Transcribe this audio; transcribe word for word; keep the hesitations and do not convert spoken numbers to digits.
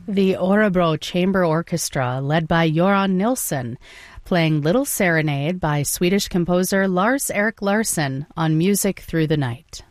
The Örebro Chamber Orchestra, led by Göran Nilsson, playing Little Serenade by Swedish composer Lars Erik Larsson on Music Through the Night.